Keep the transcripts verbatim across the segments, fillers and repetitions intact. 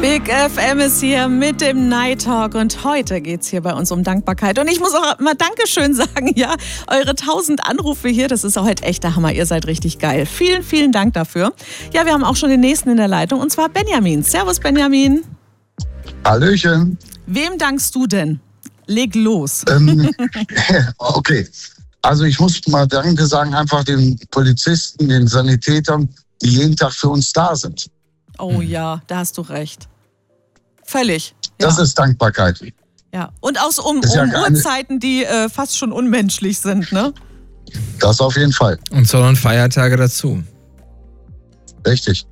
Big F M ist hier mit dem Night Talk und heute geht's hier bei uns um Dankbarkeit. Und ich muss auch mal Dankeschön sagen, ja, eure tausend Anrufe hier, das ist auch halt echt der Hammer. Ihr seid richtig geil. Vielen, vielen Dank dafür. Ja, wir haben auch schon den nächsten in der Leitung und zwar Benjamin. Servus Benjamin. Hallöchen. Wem dankst du denn? Leg los. Ähm, okay, also ich muss mal Danke sagen, einfach den Polizisten, den Sanitätern, die jeden Tag für uns da sind. Oh ja, da hast du recht. Völlig. Ja. Das ist Dankbarkeit. Ja, und auch so um, ja um Uhrzeiten, die äh, fast schon unmenschlich sind, ne? Das auf jeden Fall. Und sondern Feiertage dazu. Richtig.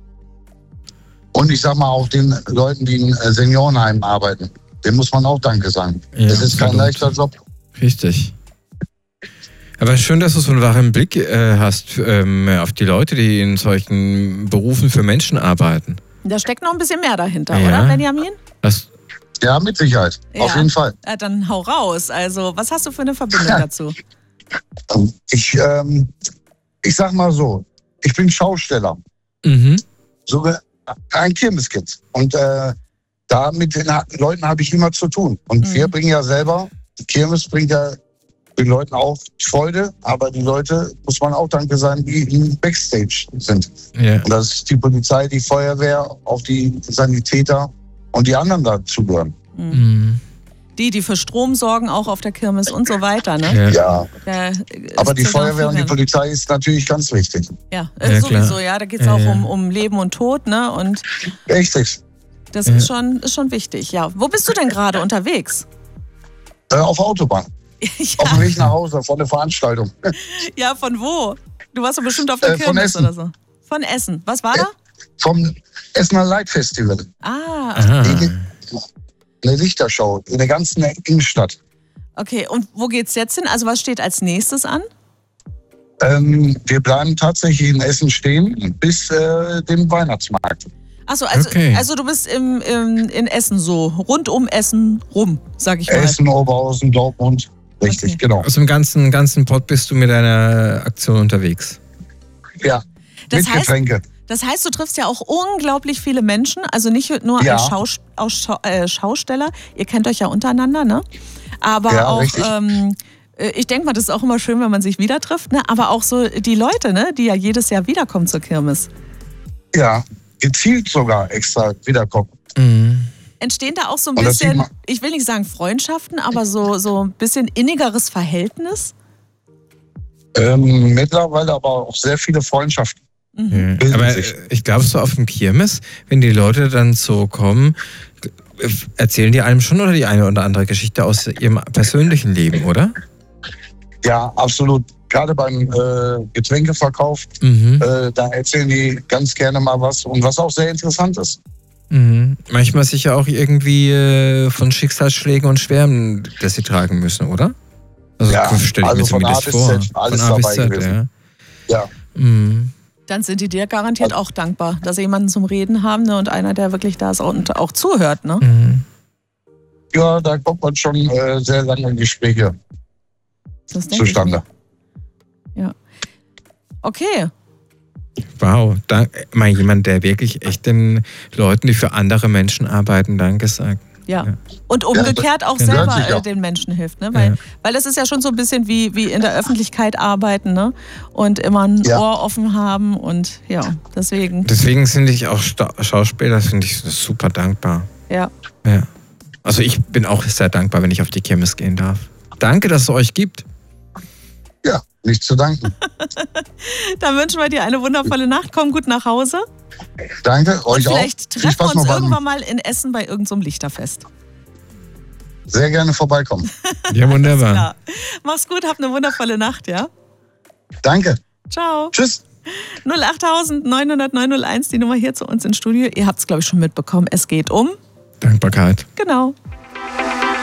Und ich sag mal auch den Leuten, die in Seniorenheimen arbeiten, denen muss man auch Danke sagen. Ja, das ist kein leichter Job. Richtig. Aber schön, dass du so einen wahren Blick äh, hast ähm, auf die Leute, die in solchen Berufen für Menschen arbeiten. Da steckt noch ein bisschen mehr dahinter, ja. oder Benjamin? Das ja, mit Sicherheit. Ja. Auf jeden Fall. Ja, dann hau raus. Also, was hast du für eine Verbindung ja. dazu? Ich, ähm, ich sag mal so, ich bin Schausteller. Mhm. Sogar ein Kirmeskind. Und äh, da mit den Leuten habe ich immer zu tun. Und mhm. wir bringen ja selber, die Kirmes bringt ja den Leuten auch Freude, aber die Leute, muss man auch Danke sagen, die im Backstage sind. Ja. Und das ist die Polizei, die Feuerwehr, auch die Sanitäter und die anderen dazugehören. Mhm. Die, die für Strom sorgen, auch auf der Kirmes und so weiter, ne? Ja. ja. Aber die Feuerwehr und die Polizei ist natürlich ganz wichtig. Ja, äh, ja sowieso, klar. ja. Da geht es ja, auch ja. um, um Leben und Tod, ne? Und richtig. Das ja. ist schon, ist schon wichtig, ja. Wo bist du denn gerade unterwegs? Äh, auf Autobahn. Ja. Auf dem Weg nach Hause von der Veranstaltung. Ja, von wo? Du warst doch bestimmt auf der äh, Kirmes oder so. Von Essen. Was war da? Vom Essener Light Festival. Ah. Eine, eine Lichterschau in der ganzen Innenstadt. Okay, und wo geht's jetzt hin? Also was steht als nächstes an? Ähm, wir bleiben tatsächlich in Essen stehen bis äh, dem Weihnachtsmarkt. Achso, also, okay. also du bist im, im, in Essen so, rund um Essen rum, sag ich mal. Essen, Oberhausen, Dortmund. Richtig, okay. genau. Aus dem ganzen, ganzen Pott bist du mit deiner Aktion unterwegs. Ja, das mit heißt, Getränke. Das heißt, du triffst ja auch unglaublich viele Menschen, also nicht nur ja. als, Schaus, als Schau, äh, Schausteller, ihr kennt euch ja untereinander, ne? Aber ja, auch, richtig. ähm, ich denke mal, das ist auch immer schön, wenn man sich wieder trifft, ne? Aber auch so die Leute, ne? Die ja jedes Jahr wiederkommen zur Kirmes. Ja, gezielt sogar extra wiederkommen. Mhm. Entstehen da auch so ein Und das sieht bisschen, man- ich will nicht sagen Freundschaften, aber so, so ein bisschen innigeres Verhältnis? Ähm, mittlerweile aber auch sehr viele Freundschaften. Mhm. Bilden Aber sich. ich glaube, so auf dem Kirmes, wenn die Leute dann so kommen, erzählen die einem schon oder die eine oder andere Geschichte aus ihrem persönlichen Leben, oder? Ja, absolut. Gerade beim äh, Getränkeverkauf, Mhm. äh, da erzählen die ganz gerne mal was und was auch sehr interessant ist. Mhm. Manchmal sicher auch irgendwie äh, von Schicksalsschlägen und Schwärmen, das sie tragen müssen, oder? Also Ja, stelle ich also mir von A zumindest bis vor. Z, alles von A bis dabei Z, gewesen. ja. Ja. Mhm. Dann sind die dir garantiert auch dankbar, dass sie jemanden zum Reden haben, ne? Und einer, der wirklich da ist und auch zuhört, ne? Mhm. Ja, da kommt man schon äh, sehr lange Gespräche Das denke ich zustande. mir. Ja. Okay. Wow, da, mal jemand, der wirklich echt den Leuten, die für andere Menschen arbeiten, Danke sagt. Ja. Ja. Und umgekehrt auch Ja, selber sich äh, auch. den Menschen hilft, ne? Weil, Ja. weil das ist ja schon so ein bisschen wie, wie in der Öffentlichkeit arbeiten, ne? Und immer ein Ja. Ohr offen haben und ja, deswegen. Deswegen finde ich auch Sta- Schauspieler, finde ich super dankbar. Ja. Ja. Also ich bin auch sehr dankbar, wenn ich auf die Kirmes gehen darf. Danke, dass es euch gibt. Ja, nicht zu danken. Dann wünschen wir dir eine wundervolle Nacht. Komm gut nach Hause. Danke, Und euch auch. vielleicht Viel treffen wir Spaß uns noch beim- irgendwann mal in Essen bei irgendeinem so Lichterfest. Sehr gerne vorbeikommen. Ja, wunderbar. Klar. Mach's gut, hab eine wundervolle Nacht, ja? Danke. Ciao. Tschüss. null acht neun null null neun null eins, die Nummer hier zu uns ins Studio. Ihr habt es, glaube ich, schon mitbekommen. Es geht um... Dankbarkeit. Genau.